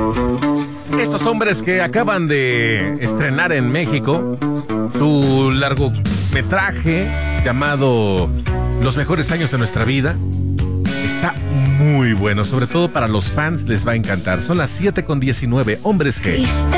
Estos hombres que acaban de estrenar en México su largometraje llamado Los mejores años de nuestra vida. Está muy bueno, sobre todo para los fans les va a encantar. Son las 7:19, Hombres G.